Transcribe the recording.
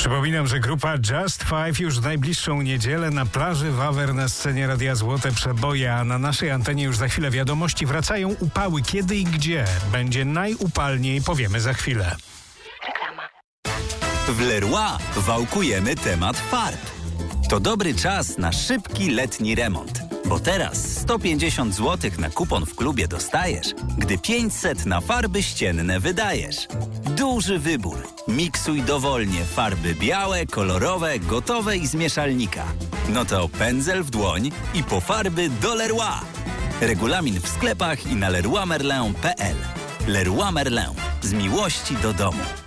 Przypominam, że grupa Just Five już w najbliższą niedzielę na plaży Wawer na scenie Radia Złote Przeboje, a na naszej antenie już za chwilę wiadomości. Wracają upały. Kiedy i gdzie będzie najupalniej, powiemy za chwilę. Reklama. W Leroy wałkujemy temat farb. To dobry czas na szybki letni remont. Bo teraz 150 zł na kupon w klubie dostajesz, gdy 500 na farby ścienne wydajesz. Duży wybór. Miksuj dowolnie farby białe, kolorowe, gotowe i z mieszalnika. No to pędzel w dłoń i po farby do Leroy. Regulamin w sklepach i na leroymerlin.pl. Leroy Merlin. Z miłości do domu.